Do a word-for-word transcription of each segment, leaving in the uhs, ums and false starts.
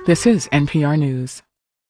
This is N P R News.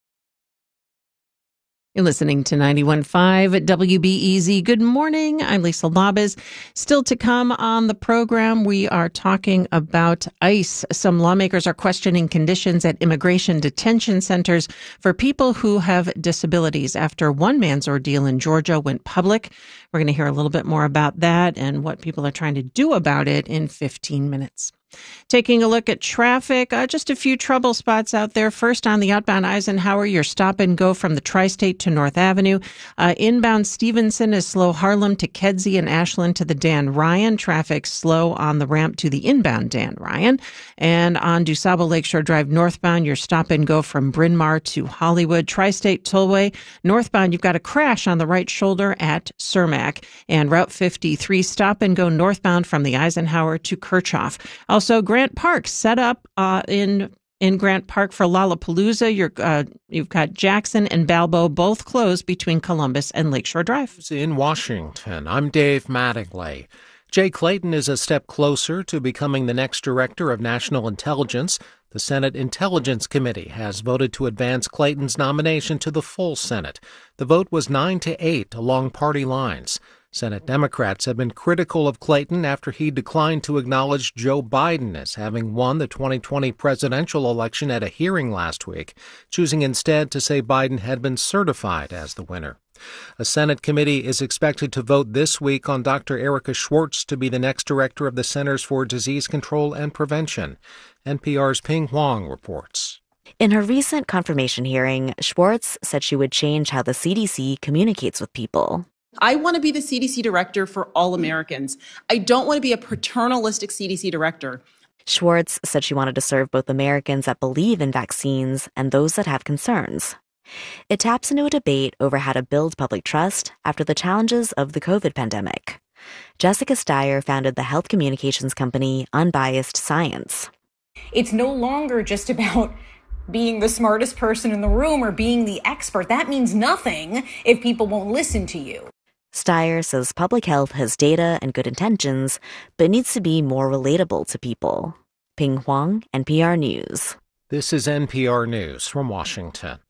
You're listening to ninety-one point five at W B E Z. Good morning. I'm Lisa Labez. Still to come on the program, we are talking about ICE. Some lawmakers are questioning conditions at immigration detention centers for people who have disabilities after one man's ordeal in Georgia went public. We're going to hear a little bit more about that and what people are trying to do about it in fifteen minutes. Taking a look at traffic, uh, just a few trouble spots out there. First, on the outbound Eisenhower, your stop and go from the Tri-State to North Avenue. Uh, inbound Stevenson is slow. Harlem to Kedzie and Ashland to the Dan Ryan. Traffic slow on the ramp to the inbound Dan Ryan. And on DuSable Lakeshore Drive northbound, your stop and go from Bryn Mawr to Hollywood. Tri-State Tollway northbound, you've got a crash on the right shoulder at Cermak. And Route fifty-three stop and go northbound from the Eisenhower to Kirchhoff. Also, Grant Park set up uh, in in Grant Park for Lollapalooza. You're, uh, you've got Jackson and Balbo both closed between Columbus and Lakeshore Drive. In Washington, I'm Dave Mattingly. Jay Clayton is a step closer to becoming the next director of national intelligence. The Senate Intelligence Committee has voted to advance Clayton's nomination to the full Senate. The vote was nine to eight along party lines. Senate Democrats have been critical of Clayton after he declined to acknowledge Joe Biden as having won the twenty twenty presidential election at a hearing last week, choosing instead to say Biden had been certified as the winner. A Senate committee is expected to vote this week on Doctor Erica Schwartz to be the next director of the Centers for Disease Control and Prevention. N P R's Ping Huang reports. In her recent confirmation hearing, Schwartz said she would change how the C D C communicates with people. I want to be the C D C director for all Americans. I don't want to be a paternalistic C D C director. Schwartz said she wanted to serve both Americans that believe in vaccines and those that have concerns. It taps into a debate over how to build public trust after the challenges of the COVID pandemic. Jessica Steyer founded the health communications company Unbiased Science. It's no longer just about being the smartest person in the room or being the expert. That means nothing if people won't listen to you. Steyer says public health has data and good intentions, but needs to be more relatable to people. Ping Huang, N P R News. This is N P R News from Washington.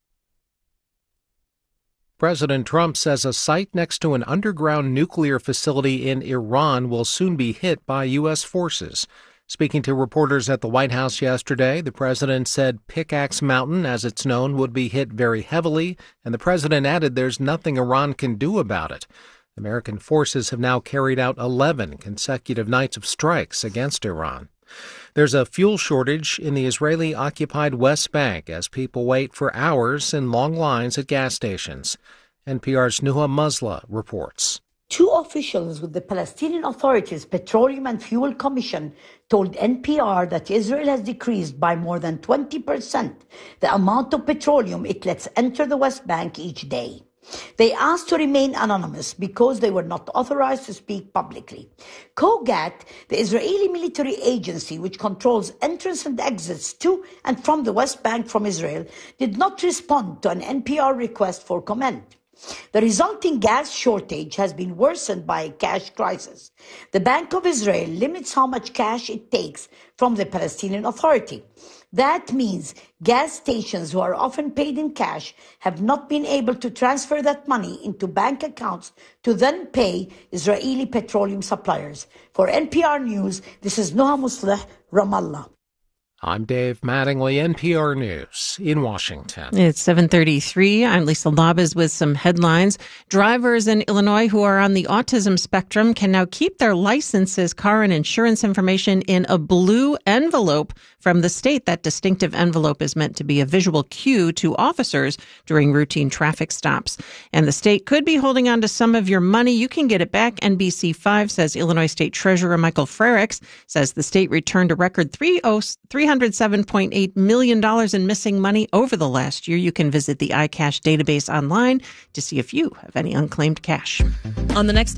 President Trump says a site next to an underground nuclear facility in Iran will soon be hit by U S forces. Speaking to reporters at the White House yesterday, the president said Pickaxe Mountain, as it's known, would be hit very heavily, and the president added there's nothing Iran can do about it. American forces have now carried out eleven consecutive nights of strikes against Iran. There's a fuel shortage in the Israeli-occupied West Bank as people wait for hours in long lines at gas stations. N P R's Nuha Musla reports. Two officials with the Palestinian Authority's Petroleum and Fuel Commission told N P R that Israel has decreased by more than twenty percent the amount of petroleum it lets enter the West Bank each day. They asked to remain anonymous because they were not authorized to speak publicly. Kogat, the Israeli military agency which controls entrance and exits to and from the West Bank from Israel, did not respond to an N P R request for comment. The resulting gas shortage has been worsened by a cash crisis. The Bank of Israel limits how much cash it takes from the Palestinian Authority. That means gas stations who are often paid in cash have not been able to transfer that money into bank accounts to then pay Israeli petroleum suppliers. For N P R News, this is Noha Musleh, Ramallah. I'm Dave Mattingly, N P R News in Washington. It's seven thirty-three. I'm Lisa Labez with some headlines. Drivers in Illinois who are on the autism spectrum can now keep their licenses, car, and insurance information in a blue envelope from the state. That distinctive envelope is meant to be a visual cue to officers during routine traffic stops. And the state could be holding on to some of your money. You can get it back. N B C five says Illinois State Treasurer Michael Frerichs says the state returned a record three hundred seven point eight million dollars in missing money over the last year. You can visit the iCash database online to see if you have any unclaimed cash. On the next